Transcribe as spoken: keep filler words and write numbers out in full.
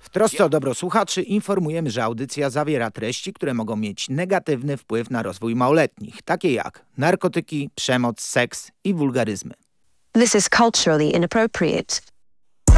W trosce o dobro słuchaczy informujemy, że audycja zawiera treści, które mogą mieć negatywny wpływ na rozwój małoletnich, takie jak narkotyki, przemoc, seks i wulgaryzmy. This is culturally inappropriate.